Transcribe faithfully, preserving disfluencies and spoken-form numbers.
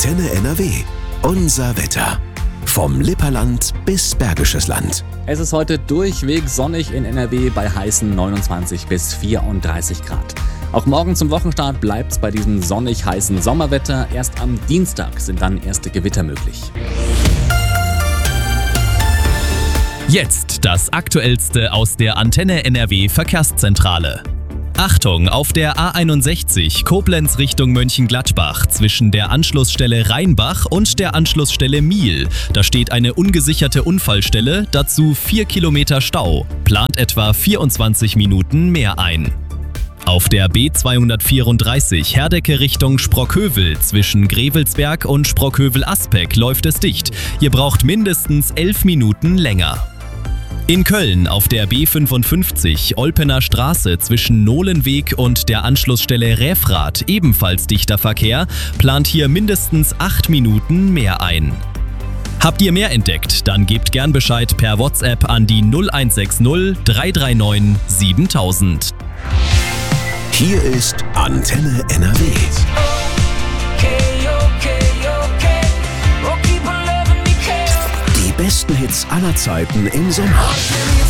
Antenne N R W. Unser Wetter. Vom Lipperland bis Bergisches Land. Es ist heute durchweg sonnig in N R W bei heißen neunundzwanzig bis vierunddreißig Grad. Auch morgen zum Wochenstart bleibt es bei diesem sonnig heißen Sommerwetter. Erst am Dienstag sind dann erste Gewitter möglich. Jetzt das Aktuellste aus der Antenne N R W Verkehrszentrale. Achtung, auf der A einundsechzig Koblenz Richtung Mönchengladbach zwischen der Anschlussstelle Rheinbach und der Anschlussstelle Miel. Da steht eine ungesicherte Unfallstelle, dazu vier Kilometer Stau. Plant etwa vierundzwanzig Minuten mehr ein. Auf der B zweihundertvierunddreißig Herdecke Richtung Sprockhövel zwischen Grevelsberg und Sprockhövel-Aspeck läuft es dicht. Ihr braucht mindestens elf Minuten länger. In Köln auf der B fünfundfünfzig Olpener Straße zwischen Nohlenweg und der Anschlussstelle Räfrath ebenfalls dichter Verkehr, plant hier mindestens acht Minuten mehr ein. Habt ihr mehr entdeckt? Dann gebt gern Bescheid per WhatsApp an die null eins sechs null drei drei neun siebentausend. Hier ist Antenne N R W. Die besten Hits aller Zeiten im Sommer.